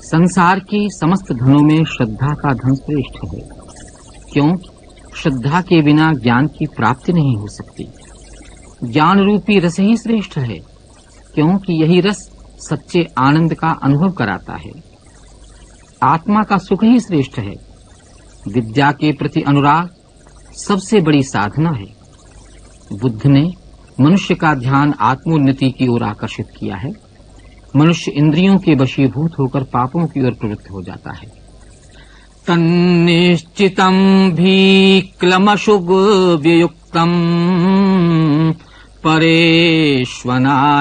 संसार की समस्त धनों में श्रद्धा का धन श्रेष्ठ है। क्यों? श्रद्धा के बिना ज्ञान की प्राप्ति नहीं हो सकती। ज्ञान रूपी रस ही श्रेष्ठ है, क्योंकि यही रस सच्चे आनंद का अनुभव कराता है। आत्मा का सुख ही श्रेष्ठ है। विद्या के प्रति अनुराग सबसे बड़ी साधना है। बुद्ध ने मनुष्य का ध्यान आत्मोन्नति की ओर आकर्षित किया है। मनुष्य इंद्रियों के वशीभूत होकर पापों की ओर प्रवृत्त हो जाता है। तन्निश्चितं भीक्लमशुग वियुक्तं परेष्वना